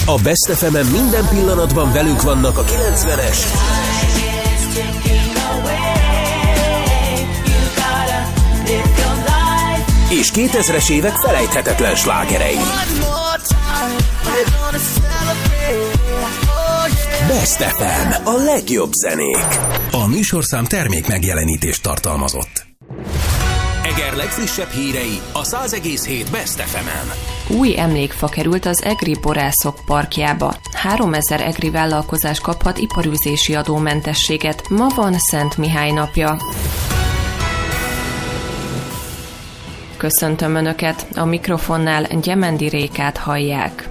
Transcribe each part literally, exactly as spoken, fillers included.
A Best ef emen minden pillanatban velünk vannak a kilencvenes és kétezres évek felejthetetlen slágerei. Best ef em, a legjobb zenék. A műsorszám termék megjelenítést tartalmazott. Eger legfrissebb hírei a száz egész hét Best ef emen. Új emlékfa került az egri borászok parkjába. háromezer egri vállalkozás kaphat iparűzési adómentességet. Ma van Szent Mihály napja. Köszöntöm Önöket, a mikrofonnál Gyemendi Rékát hallják.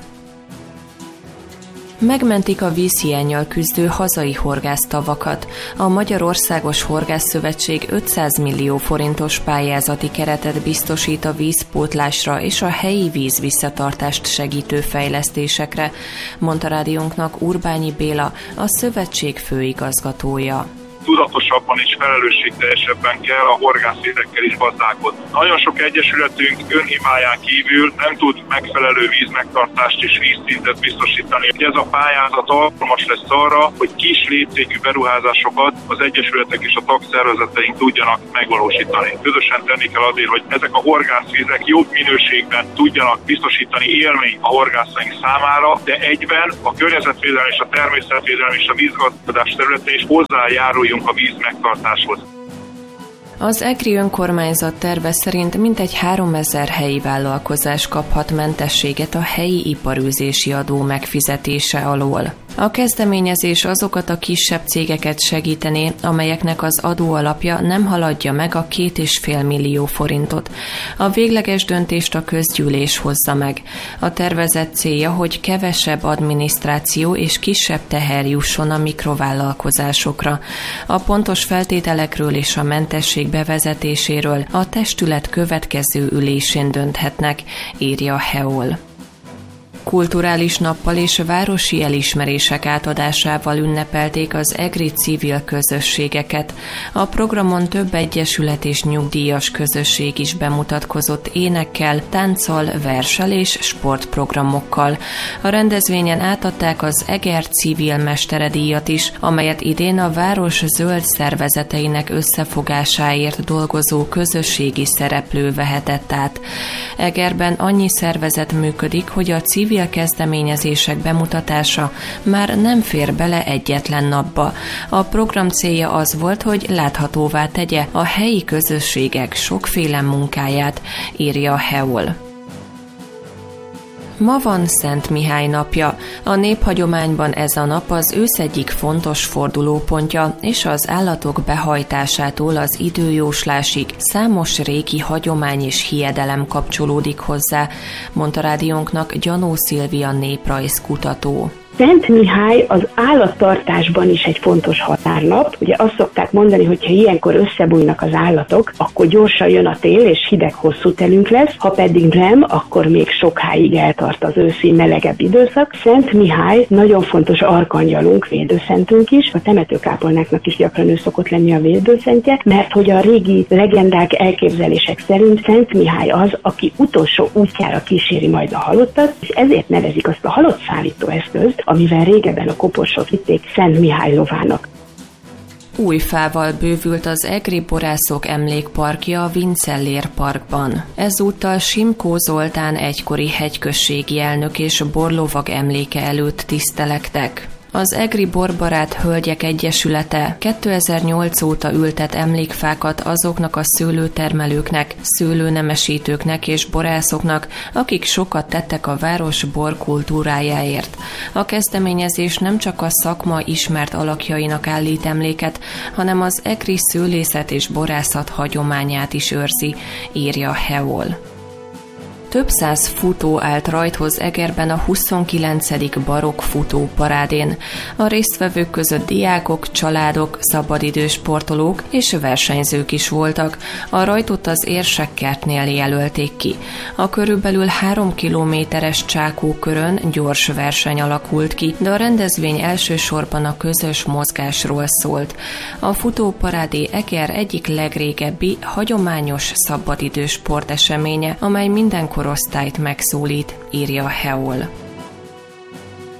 Megmentik a vízhiánnyal küzdő hazai horgásztavakat. A Magyarországos Horgászszövetség ötszáz millió forintos pályázati keretet biztosít a vízpótlásra és a helyi víz visszatartást segítő fejlesztésekre, mondta rádiónknak Urbányi Béla, a szövetség főigazgatója. Tudatosabban és felelősségteljesebben kell a horgászvizekkel is gazdálkodni. Nagyon sok egyesületünk önhibáján kívül nem tud megfelelő vízmegtartást és vízszintet biztosítani. Ez a pályázat alkalmas lesz arra, hogy kis léptékű beruházásokat az egyesületek és a tagszervezeteink tudjanak megvalósítani. Közösen tenni kell azért, hogy ezek a horgászvizek jobb minőségben tudjanak biztosítani élményt a horgászaink számára, de egyben a környezetvédelem és a természetvédelem és a vízgazdálkodás területén is hozzájáruljunk a víz megtartáshoz. Az egri önkormányzat terve szerint mintegy háromezer helyi vállalkozás kaphat mentességet a helyi iparűzési adó megfizetése alól. A kezdeményezés azokat a kisebb cégeket segítené, amelyeknek az adóalapja nem haladja meg a két és fél millió forintot. A végleges döntést a közgyűlés hozza meg. A tervezett célja, hogy kevesebb adminisztráció és kisebb teher jusson a mikrovállalkozásokra. A pontos feltételekről és a mentesség bevezetéséről a testület következő ülésén dönthetnek, írja a Heol. Kulturális nappal és városi elismerések átadásával ünnepelték az egri civil közösségeket. A programon több egyesület és nyugdíjas közösség is bemutatkozott énekkel, tánccal, verssel és sportprogramokkal. A rendezvényen átadták az Eger Civil Mesteredíjat is, amelyet idén a város zöld szervezeteinek összefogásáért dolgozó közösségi szereplő vehetett át. Egerben annyi szervezet működik, hogy a civil kezdeményezések bemutatása már nem fér bele egyetlen napba. A program célja az volt, hogy láthatóvá tegye a helyi közösségek sokféle munkáját, írja a Heol. Ma van Szent Mihály napja. A néphagyományban ez a nap az ősz egyik fontos fordulópontja, és az állatok behajtásától az időjóslásig számos régi hagyomány és hiedelem kapcsolódik hozzá, mondta rádiónknak Gyanó Szilvia néprajzkutató. Szent Mihály az állattartásban is egy fontos határnap. Ugye azt szokták mondani, hogy ha ilyenkor összebújnak az állatok, akkor gyorsan jön a tél, és hideg hosszú telünk lesz, ha pedig nem, akkor még sokáig eltart az őszi melegebb időszak. Szent Mihály nagyon fontos arkangyalunk, védőszentünk is, a temetőkápolnáknak is gyakran ő szokott lenni a védőszentje, mert hogy a régi legendák, elképzelések szerint Szent Mihály az, aki utolsó útjára kíséri majd a halottat, és ezért nevezik azt a halott szállító eszközt, amivel régebben a koporsot vitték, Szent Mihály lovának. Új fával bővült az egri borászok emlékparkja a Vincellér parkban. Ezúttal Simkó Zoltán egykori hegyközségi elnök és borlovag emléke előtt tisztelektek. Az Egri Borbarát Hölgyek Egyesülete kétezer-nyolc óta ültet emlékfákat azoknak a szőlőtermelőknek, szőlőnemesítőknek és borászoknak, akik sokat tettek a város borkultúrájáért. A kezdeményezés nem csak a szakma ismert alakjainak állít emléket, hanem az egri szőlészet és borászat hagyományát is őrzi, írja a Heol. Több száz futó állt rajthoz Egerben a huszonkilencedik barokk futóparádén. A résztvevők között diákok, családok, szabadidős sportolók és versenyzők is voltak. A rajtot az Érsekkertnél jelölték ki. A körülbelül három kilométeres Csákókörön gyors verseny alakult ki, de a rendezvény elsősorban a közös mozgásról szólt. A futóparádé Eger egyik legrégebbi, hagyományos szabadidős sporteseménye, amely minden korosztályt megszólít, írja a Heol.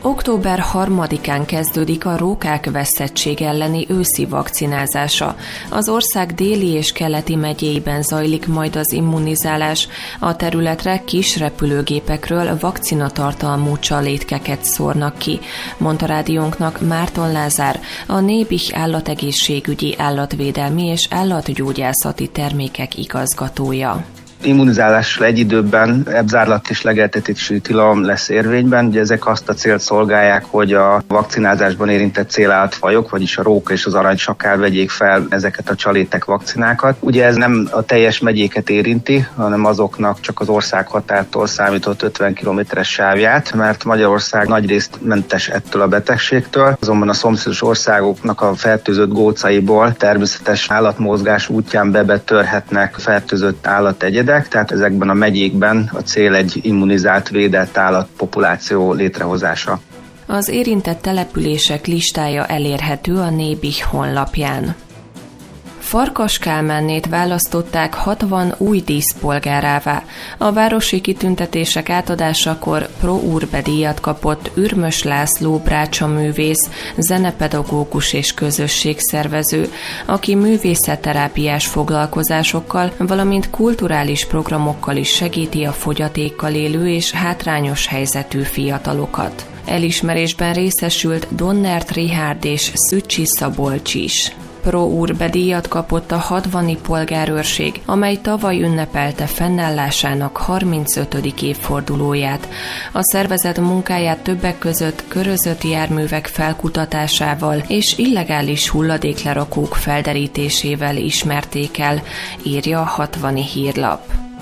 Október harmadikán kezdődik a rókák veszettség elleni őszi vakcinázása. Az ország déli és keleti megyéiben zajlik majd az immunizálás. A területre kis repülőgépekről vakcinatartalmú csalétkeket szórnak ki, mondta rádiónknak Márton Lázár, a Nébih állategészségügyi, állatvédelmi és állatgyógyászati termékek igazgatója. Immunizálással egy időben ebzárlat és legeltetési tilalom lesz érvényben. Ugye ezek azt a célt szolgálják, hogy a vakcinázásban érintett célállatfajok, vagyis a róka és az aranysakál vegyék fel ezeket a csalétek vakcinákat. Ugye ez nem a teljes megyéket érinti, hanem azoknak csak az országhatártól számított ötven kilométeres sávját, mert Magyarország nagyrészt mentes ettől a betegségtől. Azonban a szomszédos országoknak a fertőzött gócaiból természetes állatmozgás útján bebetörhetnek fertőzött állategyedek. Tehát ezekben a megyékben a cél egy immunizált, védett állatpopuláció létrehozása. Az érintett települések listája elérhető a Nébih honlapján. Farkas Kálmánnét választották hatvan új díszpolgárává. A városi kitüntetések átadásakor Pro Urbe díjat kapott Ürmös László brácsaművész, zenepedagógus és közösségszervező, aki művészetterápiás foglalkozásokkal, valamint kulturális programokkal is segíti a fogyatékkal élő és hátrányos helyzetű fiatalokat. Elismerésben részesült Donnert Richárd és Szücsi Szabolcs is. Pro Urbe díjat kapott a hatvani polgárőrség, amely tavaly ünnepelte fennállásának harmincötödik évfordulóját. A szervezet munkáját többek között körözött járművek felkutatásával és illegális hulladéklerakók felderítésével ismerték el, írja a hatvani hírlap.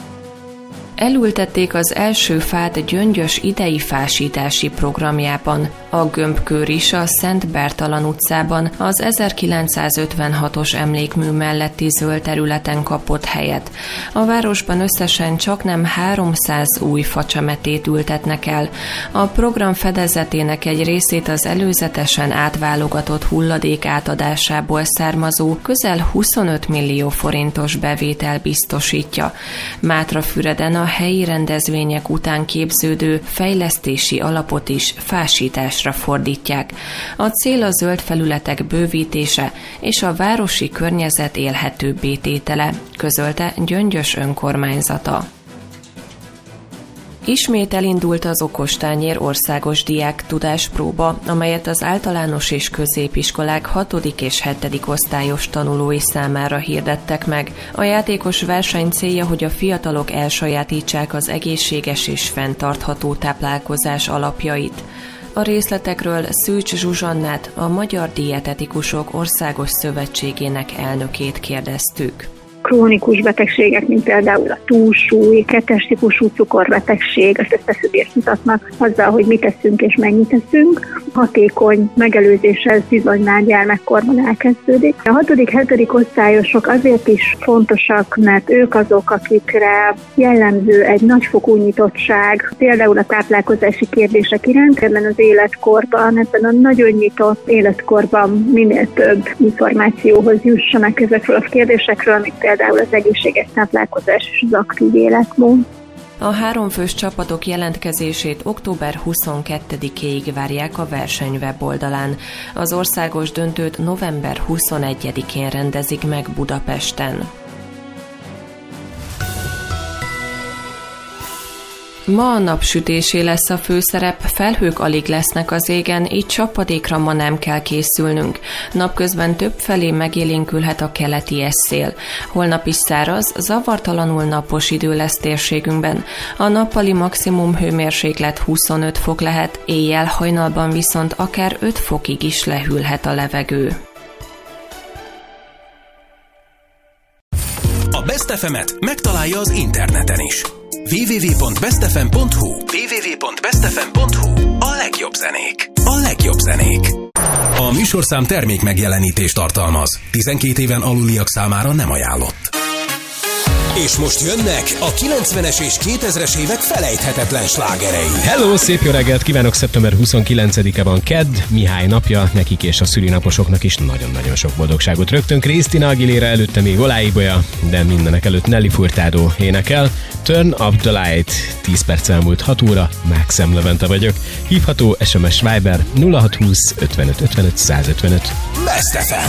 Elültették az első fát Gyöngyös idei fásítási programjában. A gömbkőr is a Szent Bertalan utcában az ezerkilencszázötvenhatos emlékmű melletti zöld területen kapott helyet. A városban összesen csaknem háromszáz új facsemetét ültetnek el. A program fedezetének egy részét az előzetesen átválogatott hulladék átadásából származó közel huszonöt millió forintos bevétel biztosítja. Mátrafüreden a helyi rendezvények után képződő fejlesztési alapot is fásításra fordítják. A cél a zöld felületek bővítése és a városi környezet élhetőbbé tétele, közölte Gyöngyös önkormányzata. Ismét elindult az okostányér országos diák tudáspróba, amelyet az általános és középiskolák hatodik és hetedik osztályos tanulói számára hirdettek meg. A játékos verseny célja, hogy a fiatalok elsajátítsák az egészséges és fenntartható táplálkozás alapjait. A részletekről Szűcs Zsuzsannát, a Magyar Dietetikusok Országos Szövetségének elnökét kérdeztük. Krónikus betegségek, mint például a túlsúly, kettes típusú cukorbetegség, az összefüggést mutatnak azzal, hogy mit teszünk és mennyit teszünk. Hatékony megelőzéssel bizony már gyermekkorban elkezdődik. A hatodik hetedik osztályosok azért is fontosak, mert ők azok, akikre jellemző egy nagyfokú nyitottság, például a táplálkozási kérdések iránt, ebben az életkorban, ebben a nagyon nyitott életkorban minél több információhoz jussanak ezekről a kérdésekről, mint például az egészséges táplálkozás és az aktív életmód. A háromfős csapatok jelentkezését október huszonkettedikéig várják a verseny weboldalán. Az országos döntőt november huszonegyedikén rendezik meg Budapesten. Ma a napsütésé lesz a főszerep, felhők alig lesznek az égen, így csapadékra ma nem kell készülnünk. Napközben többfelé megélénkülhet a keleti esszél. Holnap is száraz, zavartalanul napos idő lesz térségünkben. A nappali maximum hőmérséklet huszonöt fok lehet, éjjel hajnalban viszont akár öt fokig is lehűlhet a levegő. A Best ef emet megtalálja az interneten is. double-u double-u double-u pont best f m pont h u double-u double-u double-u pont best f m pont h u A legjobb zenék. A legjobb zenék. A műsorszám termék megjelenítést tartalmaz. tizenkét éven aluliak számára nem ajánlott. És most jönnek a kilencvenes és kétezres évek felejthetetlen slágerei. Hello, szép jó reggelt kívánok! szeptember huszonkilencedike van, kedd, Mihály napja, nekik és a szülinaposoknak is nagyon-nagyon sok boldogságot. Rögtön Christina Aguilera, előtte még Olá Ibolya, de mindenek előtt Nelly Furtado énekel. Turn up the light, tíz perc elmúlt hat óra, Mákszem Levente vagyok. Hívható es em es Viber nulla hat húsz ötvenöt ötvenöt százötvenöt. Best ef em.